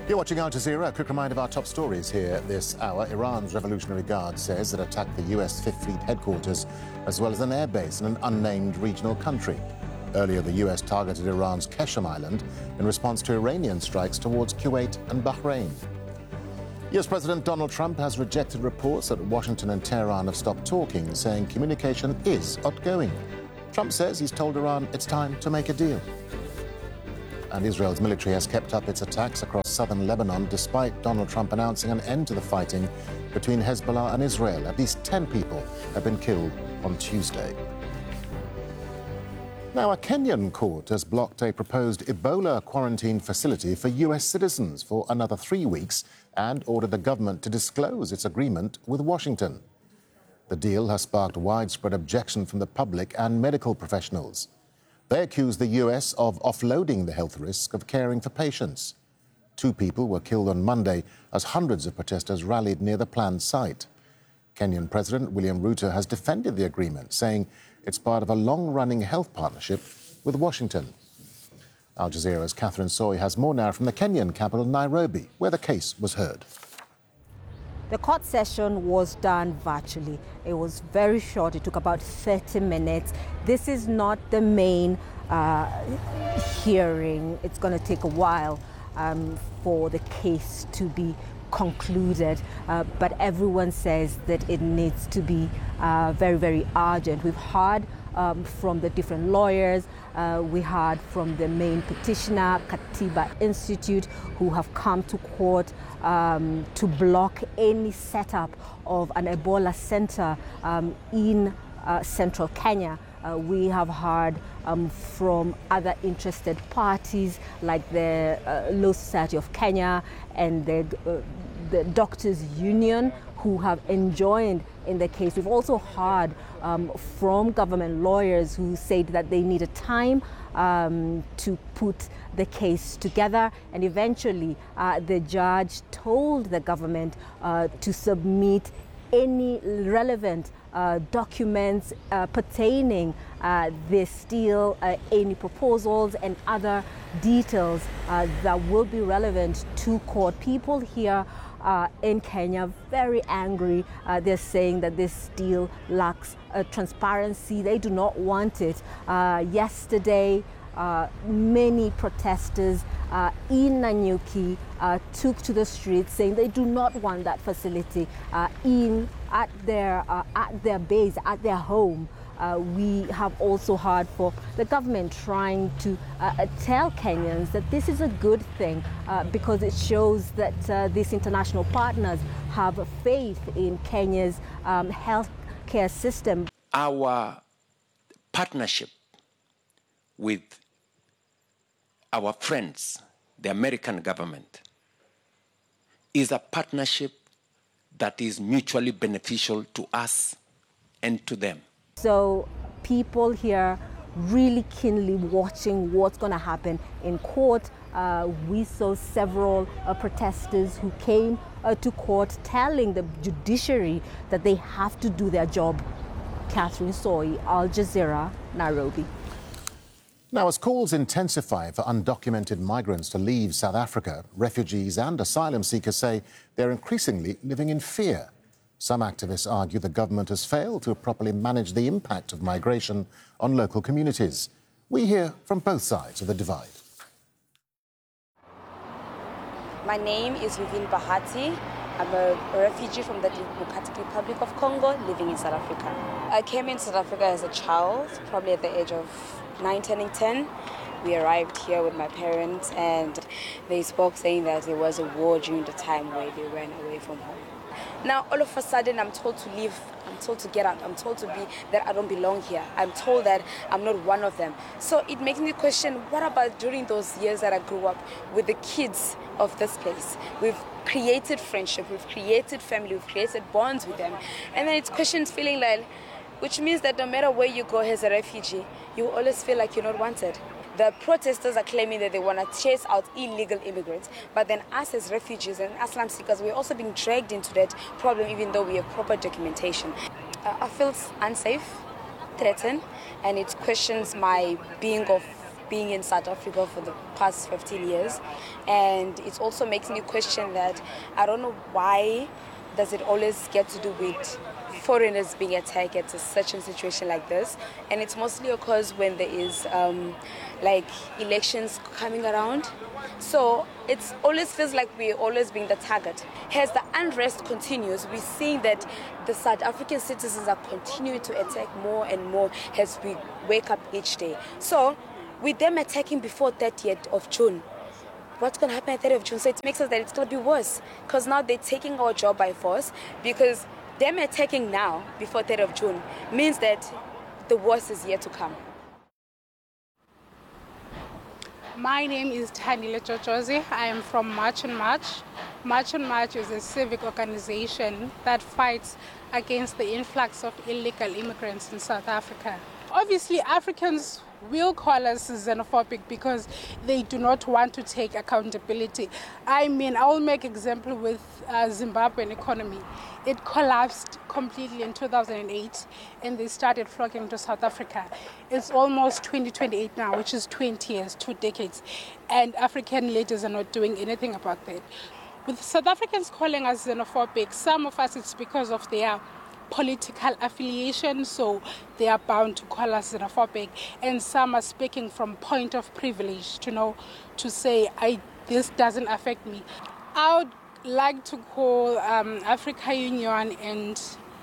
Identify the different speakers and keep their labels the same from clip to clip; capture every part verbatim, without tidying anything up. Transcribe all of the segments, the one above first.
Speaker 1: You're watching Al Jazeera. A quick reminder of our top stories here this hour. Iran's Revolutionary Guard says it attacked the U S Fifth Fleet headquarters as well as an airbase in an unnamed regional country. Earlier, the U S targeted Iran's Qeshm Island in response to Iranian strikes towards Kuwait and Bahrain. U S President Donald Trump has rejected reports that Washington and Tehran have stopped talking, saying communication is outgoing. Trump says he's told Iran it's time to make a deal. And Israel's military has kept up its attacks across southern Lebanon despite Donald Trump announcing an end to the fighting between Hezbollah and Israel. At least ten people have been killed on Tuesday. Now, a Kenyan court has blocked a proposed Ebola quarantine facility for U S citizens for another three weeks and ordered the government to disclose its agreement with Washington. The deal has sparked widespread objection from the public and medical professionals. They accuse the U S of offloading the health risk of caring for patients. Two people were killed on Monday as hundreds of protesters rallied near the planned site. Kenyan President William Ruto has defended the agreement, saying it's part of a long-running health partnership with Washington. Al Jazeera's Catherine Soy has more now from the Kenyan capital, Nairobi, where the case was heard.
Speaker 2: The court session was done virtually. It was very short. It took about thirty minutes. This is not the main uh, hearing. It's going to take a while um, for the case to be concluded, uh, but everyone says that it needs to be uh, very, very urgent. We've heard um, from the different lawyers. Uh, we heard from the main petitioner, Katiba Institute, who have come to court um, to block any setup of an Ebola center um, in uh, central Kenya. Uh, we have heard um, from other interested parties like the uh, Law Society of Kenya and the, uh, the Doctors Union, who have enjoined in the case. We've also heard um, from government lawyers who said that they needed time um, to put the case together, and eventually uh, the judge told the government uh, to submit any relevant uh, documents uh, pertaining uh, this deal, uh, any proposals and other details uh, that will be relevant to court. People here uh, in Kenya very angry. Uh, they're saying that this deal lacks uh, transparency. They do not want it. Uh, yesterday, Uh, many protesters uh, in Nanyuki uh, took to the streets saying they do not want that facility uh, in at their uh, at their base, at their home. Uh, we have also heard for the government trying to uh, tell Kenyans that this is a good thing uh, because it shows that uh, these international partners have faith in Kenya's um, health care system.
Speaker 3: Our partnership with our friends, the American government, is a partnership that is mutually beneficial to us and to them.
Speaker 2: So people here really keenly watching what's going to happen in court. Uh, we saw several uh, protesters who came uh, to court telling the judiciary that they have to do their job. Catherine Soy, Al Jazeera, Nairobi.
Speaker 1: Now, as calls intensify for undocumented migrants to leave South Africa, refugees and asylum seekers say they're increasingly living in fear. Some activists argue the government has failed to properly manage the impact of migration on local communities. We hear from both sides of the divide.
Speaker 4: My name is Luvin Bahati. I'm a refugee from the Democratic Republic of Congo living in South Africa. I came in South Africa as a child, probably at the age of nine, turning ten. We arrived here with my parents and they spoke saying that there was a war during the time where they ran away from home. Now, all of a sudden, I'm told to leave. I'm told to get out. I'm told to be that I don't belong here. I'm told that I'm not one of them. So it makes me question, what about during those years that I grew up with the kids of this place? We've created friendship, we've created family, we've created bonds with them. And then it's questions feeling like, which means that no matter where you go as a refugee, you always feel like you're not wanted. The protesters are claiming that they want to chase out illegal immigrants, but then us as refugees and asylum seekers, we're also being dragged into that problem even though we have proper documentation. Uh, I feel unsafe, threatened, and it questions my being of being in South Africa for the past fifteen years. And it also makes me question that I don't know why does it always get to do with foreigners being attacked at such a situation like this. And it's mostly because when there is um, like elections coming around. So it always feels like we're always being the target. As the unrest continues, we're seeing that the South African citizens are continuing to attack more and more as we wake up each day. So with them attacking before thirtieth of June, what's going to happen at thirtieth of June? So it makes us that it's going to be worse, because now they're taking our job by force, because them attacking now before thirtieth of June means that the worst is yet to come.
Speaker 5: My name is Thanile Chochozi. I am from March on March. March on March is a civic organization that fights against the influx of illegal immigrants in South Africa. Obviously, Africans will call us xenophobic because they do not want to take accountability. I mean, I will make example with uh, Zimbabwean economy. It collapsed completely in two thousand eight, and they started flocking to South Africa. It's almost twenty twenty-eight now, which is twenty years, two decades, and African leaders are not doing anything about that. With South Africans calling us xenophobic, some of us it's because of their political affiliation, so they are bound to call us xenophobic, and some are speaking from point of privilege, to know, to say, I this doesn't affect me. I would like to call um, Africa Union and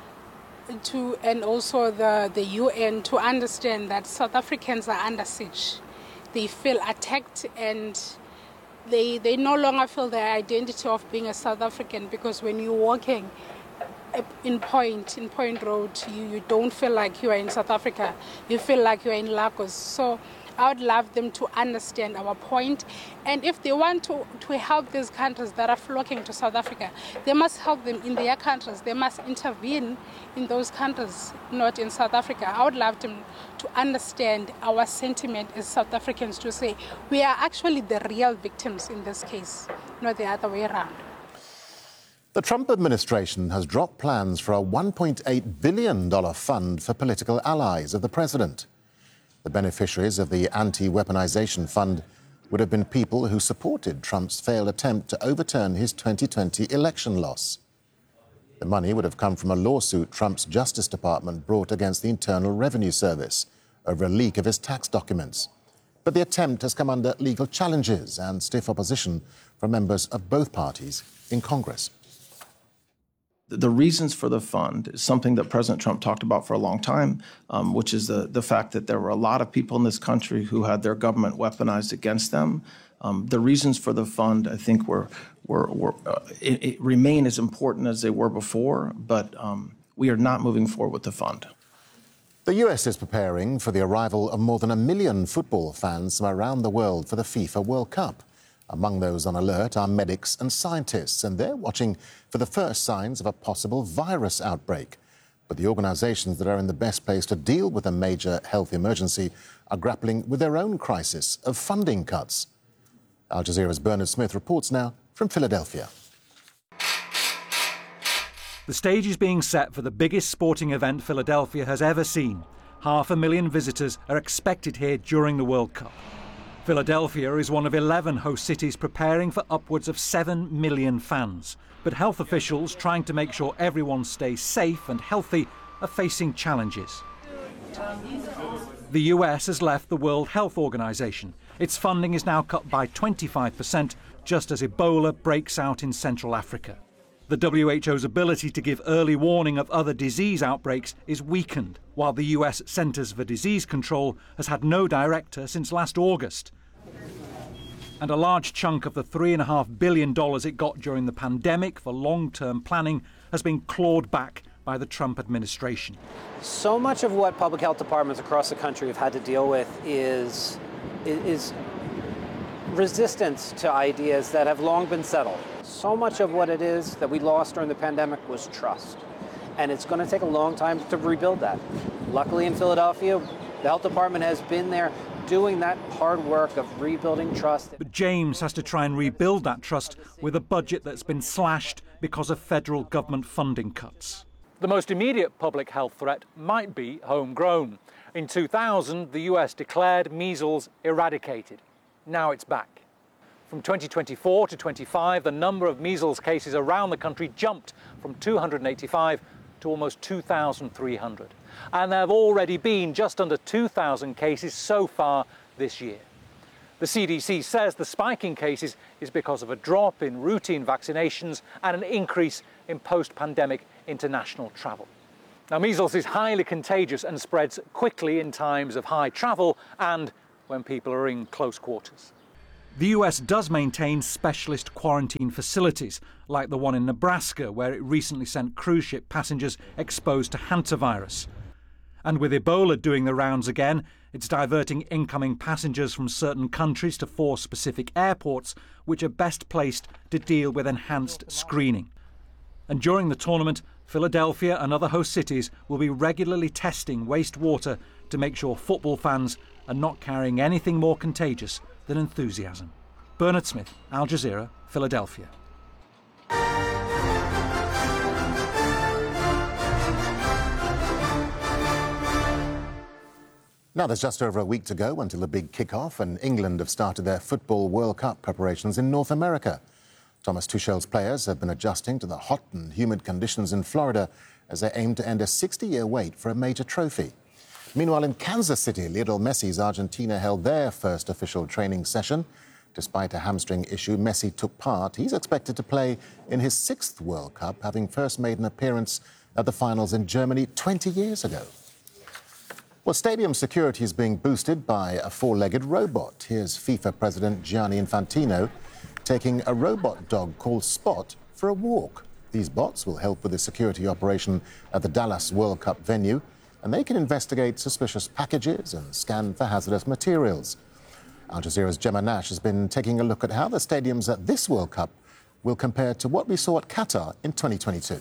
Speaker 5: to and also the, the U N to understand that South Africans are under siege. They feel attacked, and they they no longer feel their identity of being a South African, because when you're walking in Point, in Point Road, you, you don't feel like you are in South Africa. You feel like you are in Lagos. So I would love them to understand our point. And if they want to, to help these countries that are flocking to South Africa, they must help them in their countries. They must intervene in those countries, not in South Africa. I would love them to understand our sentiment as South Africans, to say we are actually the real victims in this case, not the other way around.
Speaker 1: The Trump administration has dropped plans for a one point eight billion dollars fund for political allies of the president. The beneficiaries of the anti-weaponization fund would have been people who supported Trump's failed attempt to overturn his twenty twenty election loss. The money would have come from a lawsuit Trump's Justice Department brought against the Internal Revenue Service over a leak of his tax documents. But the attempt has come under legal challenges and stiff opposition from members of both parties in Congress.
Speaker 6: The reasons for the fund is something that President Trump talked about for a long time, um, which is the, the fact that there were a lot of people in this country who had their government weaponized against them. Um, the reasons for the fund, I think, were, were, were uh, it, it remain as important as they were before, but um, we are not moving forward with the fund.
Speaker 1: The U S is preparing for the arrival of more than a million football fans from around the world for the FIFA World Cup. Among those on alert are medics and scientists, and they're watching for the first signs of a possible virus outbreak. But the organisations that are in the best place to deal with a major health emergency are grappling with their own crisis of funding cuts. Al Jazeera's Bernard Smith reports now from Philadelphia.
Speaker 7: The stage is being set for the biggest sporting event Philadelphia has ever seen. Half a million visitors are expected here during the World Cup. Philadelphia is one of eleven host cities preparing for upwards of seven million fans. But health officials trying to make sure everyone stays safe and healthy are facing challenges. The U S has left the World Health Organization. Its funding is now cut by twenty-five percent, just as Ebola breaks out in Central Africa. The W H O's ability to give early warning of other disease outbreaks is weakened, while the U S Centers for Disease Control has had no director since last August. And a large chunk of the three point five billion dollars it got during the pandemic for long-term planning has been clawed back by the Trump administration.
Speaker 8: So much of what public health departments across the country have had to deal with is, is resistance to ideas that have long been settled. So much of what it is that we lost during the pandemic was trust. And it's going to take a long time to rebuild that. Luckily in Philadelphia, the health department has been there doing that hard work of rebuilding trust.
Speaker 7: But James has to try and rebuild that trust with a budget that's been slashed because of federal government funding cuts.
Speaker 9: The most immediate public health threat might be homegrown. In two thousand, the U S declared measles eradicated. Now it's back. From twenty twenty-four to twenty-five, the number of measles cases around the country jumped from two hundred eighty-five to almost two thousand three hundred. And there have already been just under two thousand cases so far this year. The C D C says the spike in cases is because of a drop in routine vaccinations and an increase in post-pandemic international travel. Now, measles is highly contagious and spreads quickly in times of high travel and when people are in close quarters.
Speaker 7: The U S does maintain specialist quarantine facilities, like the one in Nebraska, where it recently sent cruise ship passengers exposed to hantavirus. And with Ebola doing the rounds again, it's diverting incoming passengers from certain countries to four specific airports, which are best placed to deal with enhanced screening. And during the tournament, Philadelphia and other host cities will be regularly testing wastewater to make sure football fans are not carrying anything more contagious than enthusiasm. Bernard Smith, Al Jazeera, Philadelphia.
Speaker 1: Now, there's just over a week to go until the big kick-off, and England have started their Football World Cup preparations in North America. Thomas Tuchel's players have been adjusting to the hot and humid conditions in Florida as they aim to end a sixty-year wait for a major trophy. Meanwhile, in Kansas City, Lionel Messi's Argentina held their first official training session. Despite a hamstring issue, Messi took part. He's expected to play in his sixth World Cup, having first made an appearance at the finals in Germany twenty years ago. Well, stadium security is being boosted by a four-legged robot. Here's FIFA President Gianni Infantino taking a robot dog called Spot for a walk. These bots will help with the security operation at the Dallas World Cup venue, and they can investigate suspicious packages and scan for hazardous materials. Al Jazeera's Gemma Nash has been taking a look at how the stadiums at this World Cup will compare to what we saw at Qatar in twenty twenty-two.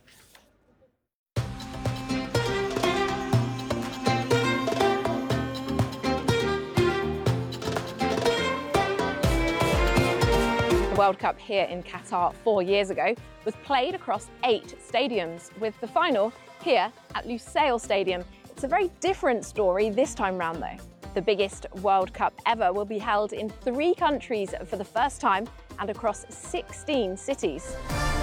Speaker 10: The World Cup here in Qatar four years ago was played across eight stadiums, with the final here at Lusail Stadium. It's a very different story this time round though. The biggest World Cup ever will be held in three countries for the first time and across sixteen cities.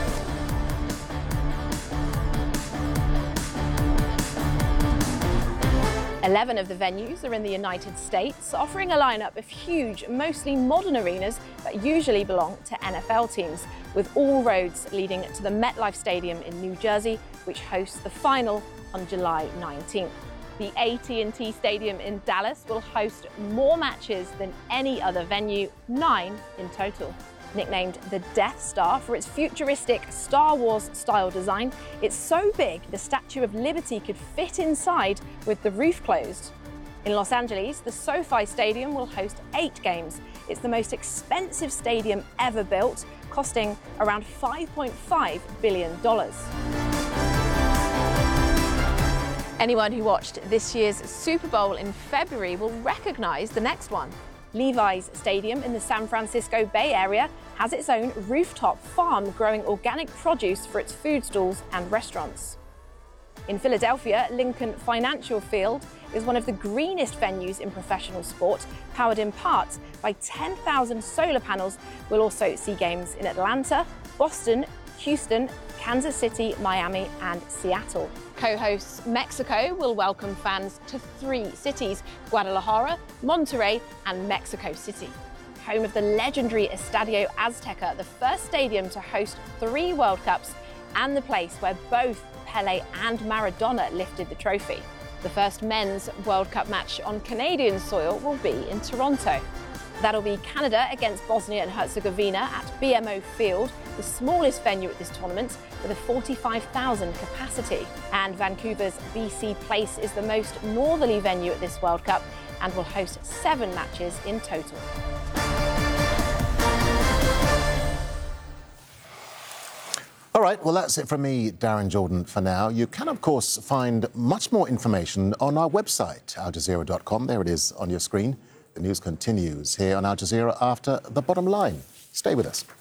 Speaker 10: Eleven of the venues are in the United States, offering a lineup of huge, mostly modern arenas that usually belong to N F L teams, with all roads leading to the MetLife Stadium in New Jersey, which hosts the final on July nineteenth. The A T and T Stadium in Dallas will host more matches than any other venue, nine in total. Nicknamed the Death Star for its futuristic Star Wars-style design, it's so big the Statue of Liberty could fit inside with the roof closed. In Los Angeles, the SoFi Stadium will host eight games. It's the most expensive stadium ever built, costing around five point five billion dollars. Anyone who watched this year's Super Bowl in February will recognize the next one. Levi's Stadium in the San Francisco Bay Area has its own rooftop farm growing organic produce for its food stalls and restaurants. In Philadelphia, Lincoln Financial Field is one of the greenest venues in professional sport, powered in part by ten thousand solar panels. We'll also see games in Atlanta, Boston, Houston, Kansas City, Miami and Seattle. Co-hosts Mexico will welcome fans to three cities, Guadalajara, Monterrey and Mexico City. Home of the legendary Estadio Azteca, the first stadium to host three World Cups and the place where both Pelé and Maradona lifted the trophy. The first men's World Cup match on Canadian soil will be in Toronto. That'll be Canada against Bosnia and Herzegovina at B M O Field, the smallest venue at this tournament with a forty-five thousand capacity. And Vancouver's B C Place is the most northerly venue at this World Cup and will host seven matches in total.
Speaker 1: All right, well, that's it from me, Darren Jordan, for now. You can, of course, find much more information on our website, al jazeera dot com. There it is on your screen. The news continues here on Al Jazeera after The Bottom Line. Stay with us.